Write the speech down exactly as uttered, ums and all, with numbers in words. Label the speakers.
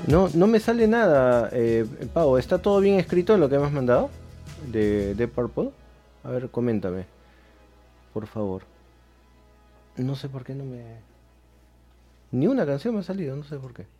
Speaker 1: No, no me sale nada, eh, Pau. ¿Está todo bien escrito en lo que me has mandado? De, de Purple. A ver, coméntame, por favor. No sé por qué no me... Ni una canción me ha salido, no sé por qué.